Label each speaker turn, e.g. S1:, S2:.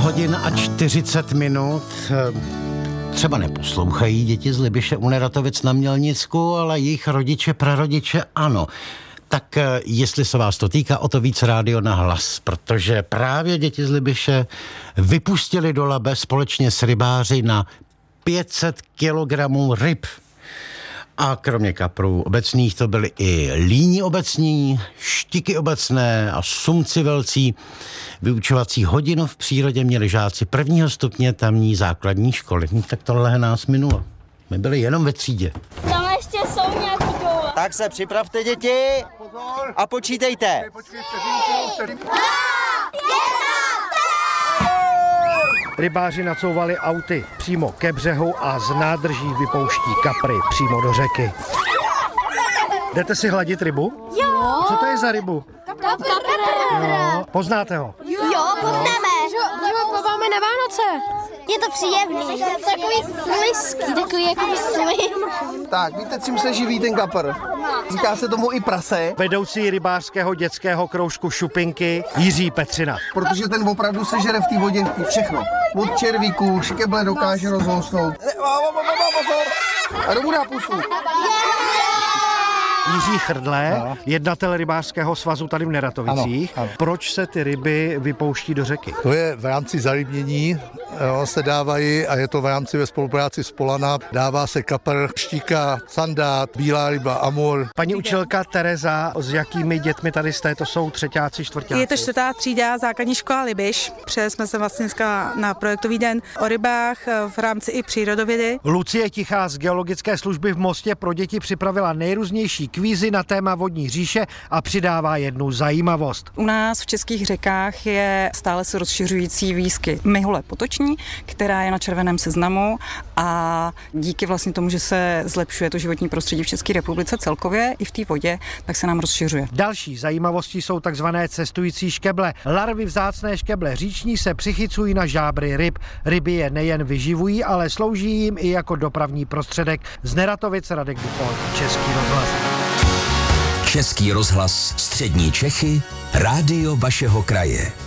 S1: hodin a 40 minut. Třeba neposlouchají děti z Libiše u Neratovic na Mělnicku, ale jejich rodiče, prarodiče ano. Tak jestli se vás to týká, o to víc Rádio na hlas, protože právě děti z Libiše vypustili do Labe společně s rybáři na 500 kilogramů ryb. A kromě kaprů obecných to byly i líni obecní, štiky obecné a sumci velcí. Vyučovací hodinu v přírodě měli žáci prvního stupně tamní základní školy. Tak tohle nás minulo. My byli jenom ve třídě.
S2: Tam ještě jsou nějaký doule.
S3: Tak se připravte, děti, a počítejte.
S4: Rybáři nacouvali auty přímo ke břehu a z nádrží vypouští kapry přímo do řeky. Jdete si hladit rybu?
S2: Jo.
S4: Co to je za rybu?
S2: Kapr.
S4: No, poznáte ho?
S2: Jo, poznáme.
S5: Máme na Vánoce.
S2: Je to příjemný. Takový fliský, takový jako slim.
S6: Tak, víte, čím se živí ten kapr? Říká se tomu i prase.
S4: Vedoucí rybářského dětského kroužku Šupinky Jiří Petřina.
S6: Protože ten opravdu sežere v té vodě všechno. Od červíků, škeble dokáže rozhousnout. Pozor! A dobu na pusu.
S4: Jiří Chrdle, jednatel rybářského svazu tady v Neratovicích.
S7: Ano.
S4: Proč se ty ryby vypouští do řeky?
S7: To je v rámci zarybnění, se dávají a je to v rámci ve spolupráci s Polana. Dává se kapr, štíka, sandát, bílá ryba, amur.
S4: Paní učitelka Tereza, s jakými dětmi tady jste? To jsou třeťáci, čtvrťáci?
S8: Je to 4. třída, základní škola Libiš. Přijeli jsme se vlastně dneska na projektový den o rybách v rámci i přírodovědy.
S4: Lucie Tichá z geologické služby v Mostě pro děti připravila nejrůznější kvízy na téma vodní říše a přidává jednu zajímavost.
S8: U nás v českých řekách je stále se rozšiřující výskyt mihule potoční, která je na červeném seznamu a díky vlastně tomu, že se zlepšuje to životní prostředí v České republice celkově i v té vodě, tak se nám rozšiřuje.
S4: Další zajímavostí jsou takzvané cestující škeble. Larvy vzácné škeble říční se přichycují na žábry ryb. Ryby je nejen vyživují, ale slouží jim i jako dopravní prostředek. Z Neratovic Radek Dupol, Český rozhlas.
S9: Český rozhlas Střední Čechy, rádio vašeho kraje.